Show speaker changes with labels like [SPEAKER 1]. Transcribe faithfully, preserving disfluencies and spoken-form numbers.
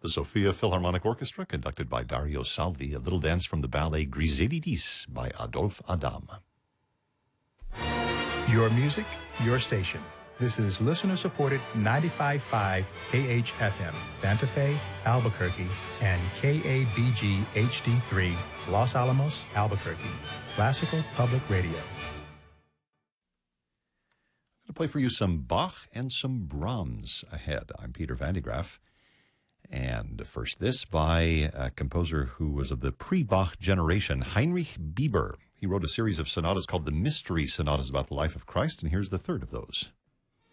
[SPEAKER 1] The Sofia Philharmonic Orchestra, conducted by Dario Salvi, a little dance from the ballet Griselidis by Adolphe Adam.
[SPEAKER 2] Your music, your station. This is listener-supported ninety-five point five K H F M, Santa Fe, Albuquerque, and K A B G H D three, Los Alamos, Albuquerque. Classical Public Radio.
[SPEAKER 1] I'm going to play for you some Bach and some Brahms ahead. I'm Peter Van de Graaff. And first this by a composer who was of the pre-Bach generation, Heinrich Bieber. He wrote a series of sonatas called the Mystery Sonatas about the life of Christ, and here's the third of those.